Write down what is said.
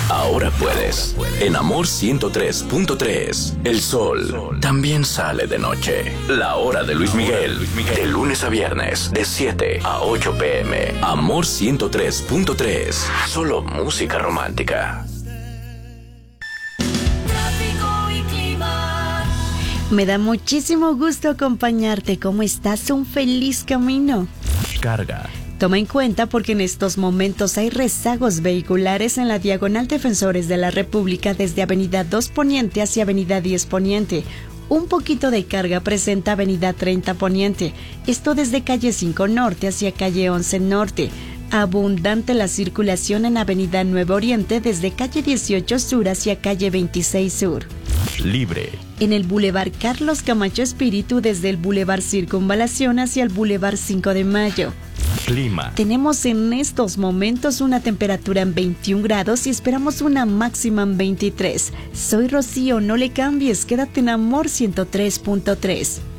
ahora puedes. En Amor 103.3, el sol también sale de noche. La hora de Luis Miguel, de lunes a viernes, de 7 a 8 p.m. Amor 103.3, solo música romántica. Me da muchísimo gusto acompañarte. ¿Cómo estás? Un feliz camino. Carga. Toma en cuenta porque en estos momentos hay rezagos vehiculares en la Diagonal Defensores de la República desde Avenida 2 Poniente hacia Avenida 10 Poniente. Un poquito de carga presenta Avenida 30 Poniente. Esto desde calle 5 Norte hacia calle 11 Norte. Abundante la circulación en Avenida Nuevo Oriente desde calle 18 Sur hacia calle 26 Sur. Libre. En el Boulevard Carlos Camacho Espíritu desde el Boulevard Circunvalación hacia el Boulevard 5 de Mayo. Clima. Tenemos en estos momentos una temperatura en 21 grados y esperamos una máxima en 23. Soy Rocío, no le cambies, quédate en Amor 103.3.